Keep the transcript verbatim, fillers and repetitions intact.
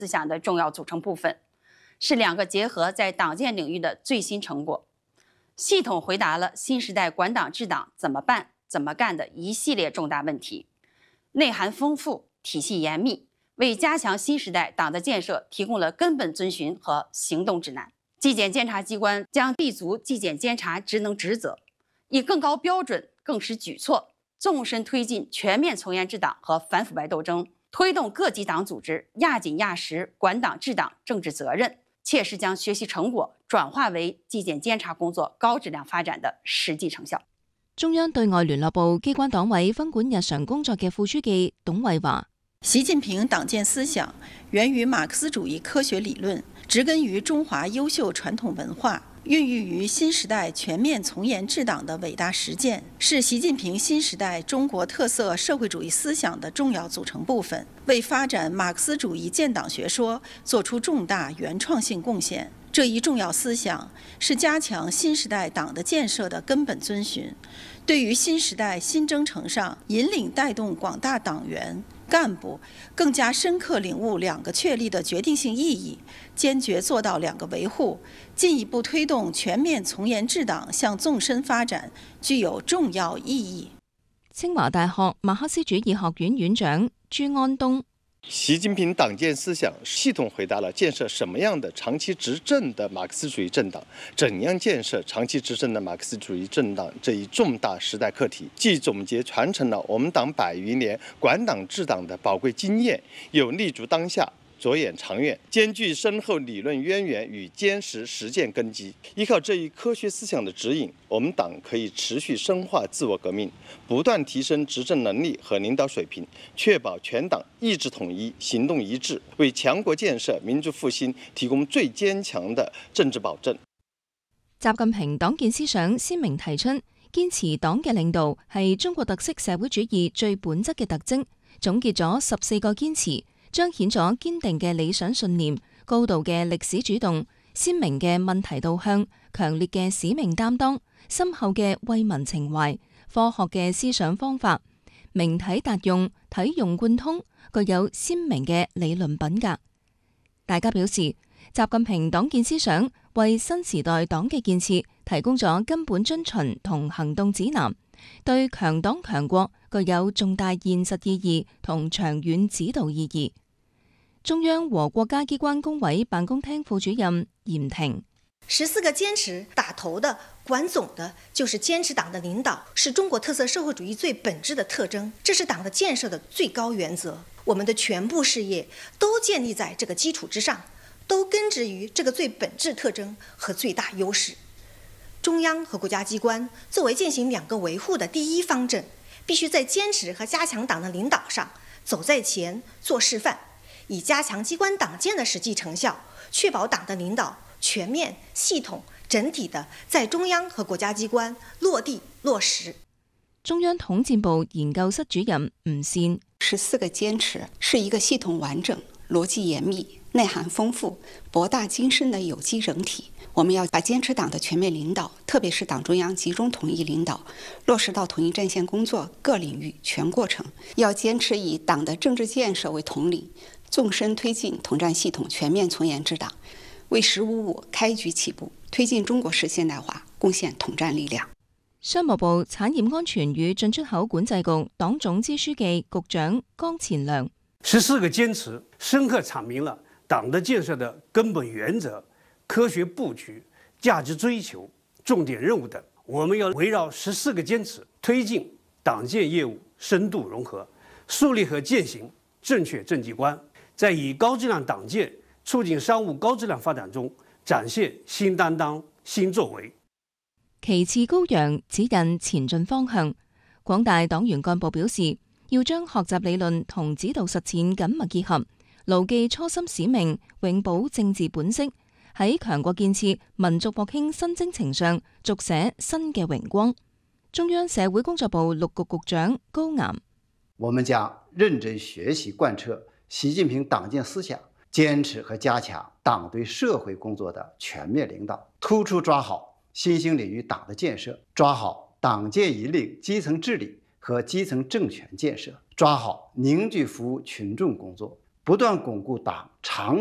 思想的重要组成部分，是两个结合在党建领域的最新成果，系统回答了新时代管党治党怎么办、怎么干的一系列重大问题，内涵丰富，体系严密，为加强新时代党的建设提供了根本遵循和行动指南。纪检监察机关将立足纪检监察职能职责，以更高标准、更实举措，纵深推进全面从严治党和反腐败斗争，推动各级党组织压紧压实管党治党政治责任，切实将学习成果转化为纪检监察工作高质量发展的实际成效。 中央對外聯絡部機關黨委分管日常工作嘅副書記董偉話： 習近平黨建思想源於馬克思主義科學理論，植根於中華優秀傳統文化，孕育於新時代全面從嚴治黨的偉大實踐，是習近平新時代中國特色社會主義思想的重要組成部分，為發展馬克思主義建黨學說作出重大原創性貢獻。這一重要思想是加強新時代黨的建設的根本遵循，對於新時代新征程上引領帶動廣大黨員幹部更加深刻領悟兩個確立的決定性意義，堅決做到兩個維護，進一步推動全面從嚴治黨向縱深發展，具有重要意義。 清華大學馬克思主義學院院長朱安東： 習近平黨建思想系統回答了建設什麼樣的長期執政的馬克思主義政黨，怎樣建設長期執政的馬克思主義政黨這一重大時代課題，既總結傳承了我們黨百餘年管黨治黨的寶貴經驗，又立足當下，着眼長遠，兼具深厚理論淵源與堅實實踐根基。依靠這一科學思想的指引，我們黨可以持續深化自我革命，不斷提升執政能力和領導水平，確保全黨意志統一、行動一致，為強國建設、民族復興提供最堅強的政治保證。 習近平黨建思想鮮明提出，堅持黨嘅領導係中國特色社會主義最本質嘅特徵，總結咗十四個堅持，彰顯咗堅定嘅理想信念、高度嘅歷史主動、鮮明嘅問題導向、強烈嘅使命擔當、深厚嘅為民情懷、科學嘅思想方法，明體達用、體用貫通，具有鮮明嘅理論品格。大家表示，習近平黨建思想為新時代黨嘅建設提供咗根本遵循同行動指南，對強黨強國具有重大現實意義同長遠指導意義。中央和國家機關工委辦公廳副主任嚴婷： 十四個堅持打頭的、管總的，就是堅持黨的領導是中國特色社會主義最本質的特徵，這是黨的建設的最高原則。我們的全部事業都建立在這個基礎之上，都根植於這個最本質特徵和最大優勢。中央和國家機關作為踐行兩個維護的第一方陣，必須在堅持和加強黨的領導上走在前做示範，以加強機關黨建的實際成效，確保黨的領導全面、系統、整體的在中央和國家機關落地落實。 中央統戰部研究室主任吳善： 十四個堅持是一個系統完整、邏輯嚴密、內涵豐富、博大精深的有機整體。我們要把堅持黨的全面領導，特別是黨中央集中統一領導，落實到統一戰線工作各領域全過程。要堅持以黨的政治建設為統領，縱深推進統戰系統全面從嚴治黨，為“十五五”開局起步，推進中國式現代化貢獻統戰力量。 商務部產業安全與進出口管制局黨總支書記、局長江前良： 十四個堅持深刻闡明了黨的建設的根本原則、科學佈局、價值追求、重點任務等。我們要圍繞十四個堅持，推進黨建業務深度融合，樹立和踐行正確政績觀，在以高質量黨建促進商務高質量發展中展現新擔當、新作為。 旗幟高揚，指引前進方向。廣大黨員幹部表示，要將學習理論同指導實踐緊密結合，牢記初心使命，永葆政治本色，喺強國建設、民族復興新征程上續寫新嘅榮光。中央社會工作部陸局局長高岩： 我們將認真學習貫徹習近平黨建思想，堅持和加強黨對社會工作的全面領導，突出抓好新興領域黨的建設，抓好黨建引領基層治理和基層政權建設，抓好凝聚服務群眾工作， 不断巩固党长